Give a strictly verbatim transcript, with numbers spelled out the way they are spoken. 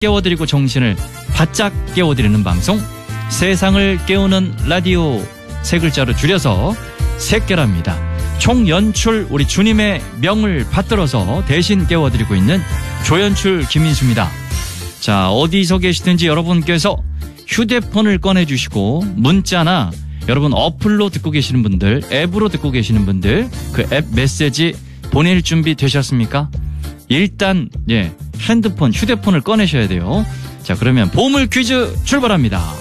깨워드리고 정신을 바짝 깨워드리는 방송, 세상을 깨우는 라디오, 세 글자로 줄여서 새깨랍니다. 총연출 우리 주님의 명을 받들어서 대신 깨워드리고 있는 조연출 김민수입니다. 자, 어디서 계시든지 여러분께서 휴대폰을 꺼내주시고 문자나 여러분 어플로 듣고 계시는 분들, 앱으로 듣고 계시는 분들, 그 앱 메시지 보낼 준비 되셨습니까? 일단 예 핸드폰, 휴대폰을 꺼내셔야 돼요. 자, 그러면 보물 퀴즈 출발합니다.